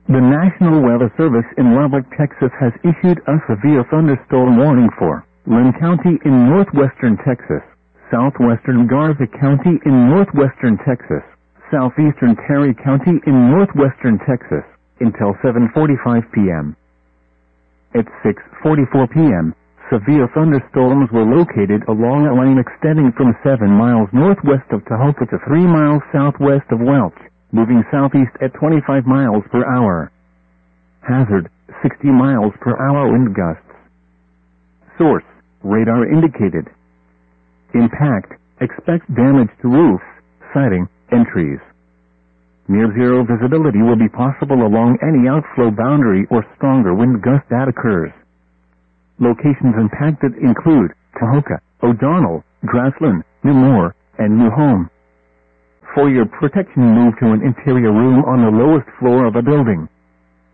The National Weather Service in Lubbock, Texas has issued a severe thunderstorm warning for Lynn County in northwestern Texas, southwestern Garza County in northwestern Texas, southeastern Terry County in northwestern Texas, until 7:45 p.m. At 6:44 p.m., severe thunderstorms were located along a line extending from 7 miles northwest of Tahoka to 3 miles southwest of Welch, moving southeast at 25 miles per hour. Hazard, 60 miles per hour wind gusts. Source, radar indicated. Impact, expect damage to roofs, siding, and trees. Near zero visibility will be possible along any outflow boundary or stronger wind gust that occurs. Locations impacted include Tahoka, O'Donnell, Grassland, New Moore, and New Home. For your protection, move to an interior room on the lowest floor of a building.